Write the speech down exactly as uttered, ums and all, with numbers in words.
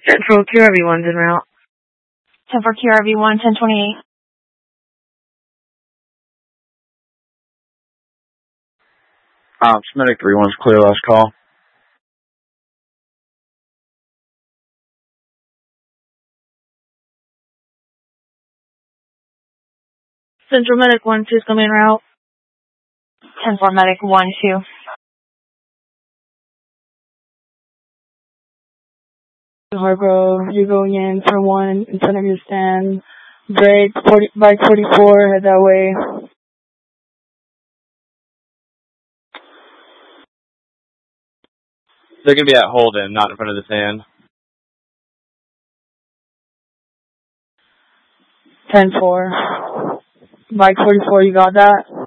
Central Q R V one's en route. ten for Q R V one, ten twenty-eight. Um, Medic three one's clear, last call. Central Medic one two is coming en route. ten four Medic one two. Hargrove, you're going in for one in front of your stand. Break, forty, bike forty-four, head that way. They're going to be at Holden, not in front of the stand. ten four. Bike forty-four, you got that?